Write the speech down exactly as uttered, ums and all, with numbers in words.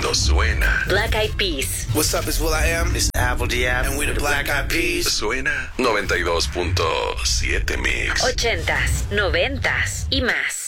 cuando suena. Black Eyed Peas. What's up, it's Will I Am. It's Apple Diab. And we the Black Eyed Peas. Suena noventa y dos punto siete Mix. Ochentas, noventas y más.